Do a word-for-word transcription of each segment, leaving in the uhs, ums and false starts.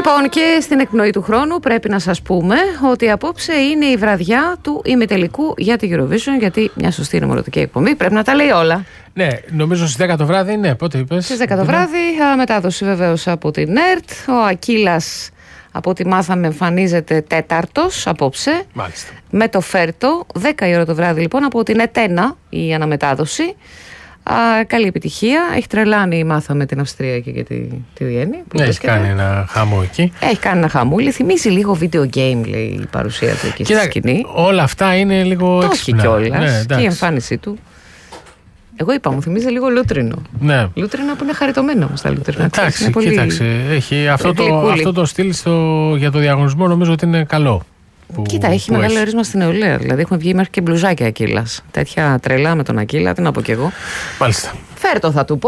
Λοιπόν, και στην εκπνοή του χρόνου πρέπει να σας πούμε ότι απόψε είναι η βραδιά του ημιτελικού για τη Eurovision, γιατί μια σωστή ενημερωτική εκπομπή πρέπει να τα λέει όλα. Ναι, νομίζω στις δέκα το βράδυ, ναι, πότε είπες? Στις δέκα το βράδυ, μετάδοση βεβαίως από την ΕΡΤ. Ο Ακύλας, από ό,τι μάθαμε, εμφανίζεται τέταρτος απόψε. Μάλιστα. Με το Φέρτο, δέκα η ώρα το βράδυ λοιπόν, από την ΕΤΕΝΑ η αναμετάδοση. Α, καλή επιτυχία. Έχει τρελάνει, μάθαμε, την Αυστρία και, και τη, τη Βιέννη. Ναι, έχει κάνει ένα χαμό εκεί. Έχει κάνει ένα χαμούλι. Θυμίζει λίγο video game, λέει, η παρουσία του εκεί. Κοίτα, στη σκηνή. Όλα αυτά είναι λίγο έξυπνα. Όχι κιόλας. Ναι, και η εμφάνισή του. Εγώ είπα, μου θυμίζει λίγο λούτρινο. Ναι. Λούτρινα που είναι χαριτωμένο όμως τα λούτρινα. Εντάξει, πολύ... κοίταξε. Έχει αυτό, το, αυτό το στυλ στο, για το διαγωνισμό νομίζω ότι είναι καλό. Που, Κοίτα, έχει που μεγάλο έχει. ρίσμα στην νεολαία. Δηλαδή έχουν βγει μέχρι και μπλουζάκια Ακύλας. Τέτοια τρελά με τον Ακύλα, τι να πω κι εγώ. Μάλιστα. Φέρτο θα του πω.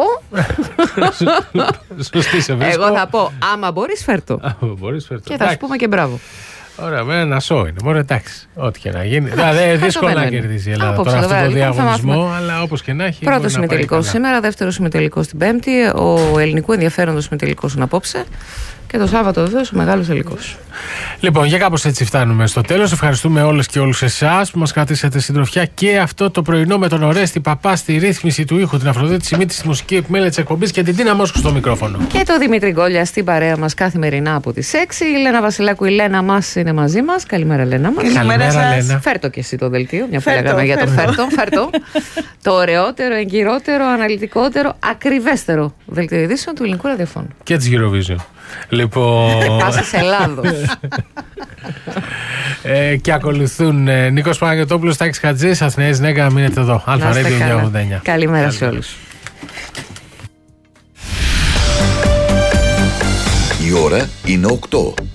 Σωστή σε βρίσκω. Εγώ θα πω, άμα μπορείς φέρτο. Άμα μπορείς φέρτο. Και θα σου πούμε και μπράβο. Ωραία, με ένα σοου είναι. Μπορεί, εντάξει. Ό,τι και να γίνει. Δηλαδή, δύσκολο να κερδίσει η Ελλάδα τώρα αυτό το διαγωνισμό, αλλά όπως και να έχει. Πρώτο ημιτελικό σήμερα, δεύτερο ημιτελικό την Πέμπτη. Ο ελληνικού ενδιαφέροντος ημιτελικός είναι απόψε. Και το Σάββατο βεβαίως ο μεγάλος τελικός. Λοιπόν, για κάπως έτσι φτάνουμε στο τέλος. Ευχαριστούμε όλες και όλους εσάς που μας κρατήσατε συντροφιά και αυτό το πρωινό με τον Ορέστη Παπά στη ρύθμιση του ήχου, την Αφροδίτη Σιμίτη στη μουσική επιμέλεια της εκπομπής και την Τίνα Μόσκου στο μικρόφωνο. Και το Δημήτρη Γκόλια στην παρέα μας καθημερινά από τις έξι. Η Λένα Βασιλάκου, η Λένα μας είναι μαζί μας. Καλημέρα, Λένα μας. Καλημέρα, Λένα. Φέρτο και εσύ το δελτίο, μια που λέγαμε για το φέρτο. φέρτο. Το ωραιότερο, εγκυρότερο, αναλυτικότερο, ακριβέστερο δελτίο ειδήσεων του ελληνικού ραδιοφώνου. Και της Eurovision. Λοιπόν... Πάσης Ελλάδος. ε, και ακολουθούν ε, Νίκος Παναγιωτόπουλος, Τάκης Χατζής, Αθηναίες Νέγκα, μείνετε εδώ. Αλφα Radio εννιακόσια ογδόντα εννιά. Καλημέρα σε όλους. Η ώρα είναι οκτώ.